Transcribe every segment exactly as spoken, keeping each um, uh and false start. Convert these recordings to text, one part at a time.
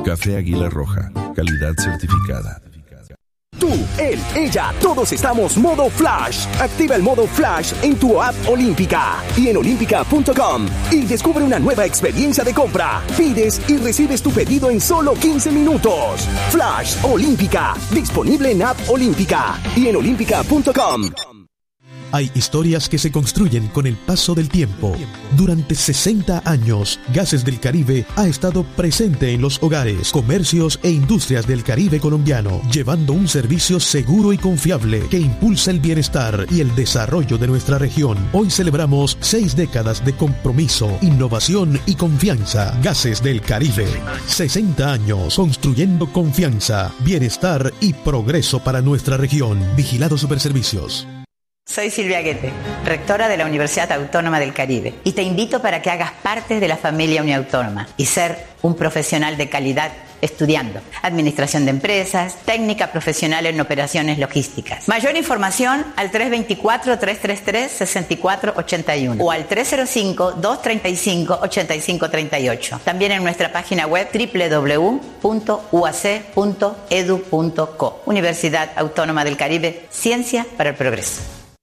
Café Águila Roja, calidad certificada. Tú, él, ella, todos estamos modo Flash. Activa el modo Flash en tu app Olímpica y en olímpica punto com y descubre una nueva experiencia de compra. Pides y recibes tu pedido en solo quince minutos. Flash Olímpica, disponible en app Olímpica y en olímpica punto com. Hay historias que se construyen con el paso del tiempo. Durante sesenta años, Gases del Caribe ha estado presente en los hogares, comercios e industrias del Caribe colombiano, llevando un servicio seguro y confiable que impulsa el bienestar y el desarrollo de nuestra región. Hoy celebramos seis décadas de compromiso, innovación y confianza. Gases del Caribe. sesenta años construyendo confianza, bienestar y progreso para nuestra región. Vigilado Superservicios. Soy Silvia Guete, rectora de la Universidad Autónoma del Caribe, y te invito para que hagas parte de la familia Uniautónoma y ser un profesional de calidad estudiando Administración de Empresas, técnica profesional en operaciones logísticas. Mayor información al tres dos cuatro, tres tres tres, seis cuatro ocho uno o al tres cero cinco, dos tres cinco, ocho cinco tres ocho. También en nuestra página web doble u doble u doble u punto u a c punto e d u punto co. Universidad Autónoma del Caribe, ciencia para el progreso.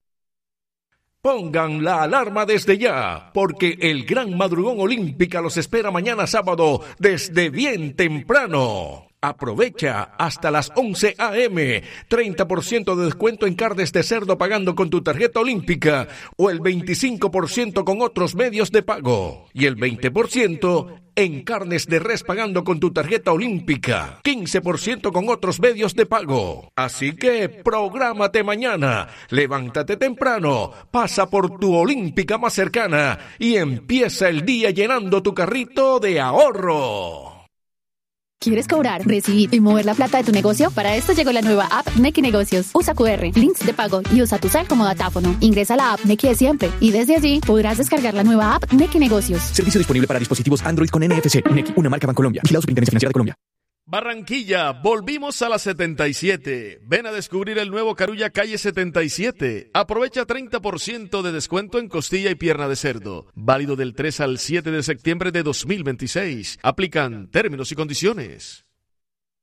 Pongan la alarma desde ya, porque el Gran Madrugón Olímpica los espera mañana sábado desde bien temprano. Aprovecha hasta las once a eme, treinta por ciento de descuento en carnes de cerdo pagando con tu tarjeta olímpica o el veinticinco por ciento con otros medios de pago y el veinte por ciento en carnes de res pagando con tu tarjeta olímpica, quince por ciento con otros medios de pago. Así que prográmate mañana, levántate temprano, pasa por tu olímpica más cercana y empieza el día llenando tu carrito de ahorro. ¿Quieres cobrar, recibir y mover la plata de tu negocio? Para esto llegó la nueva app Nequi Negocios. Usa cu erre, links de pago y usa tu cel como datáfono. Ingresa a la app Nequi de siempre y desde allí podrás descargar la nueva app Nequi Negocios. Servicio disponible para dispositivos Android con N F C. Nequi, una marca Bancolombia. Vigilado Superintendencia Financiera de Colombia. Barranquilla, volvimos a la setenta y siete. Ven a descubrir el nuevo Carulla Calle setenta y siete. Aprovecha treinta por ciento de descuento en costilla y pierna de cerdo. Válido del tres al siete de septiembre de dos mil veintiséis. Aplican términos y condiciones.